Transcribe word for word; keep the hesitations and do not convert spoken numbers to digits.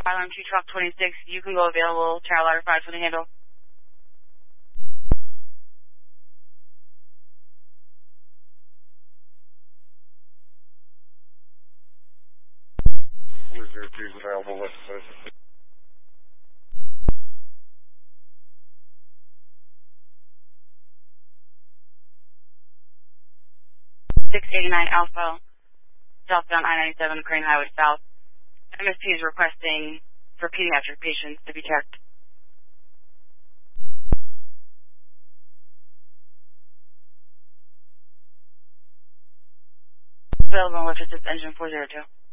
Alarm two Truck twenty-six, you can go available. Tower Ladder five twenty handle. Where's your two's available? Let's say. six eighty-nine Alpha, southbound I ninety-seven, Crane Highway South. M S P is requesting for pediatric patients to be checked. Available on lift assist engine four zero two.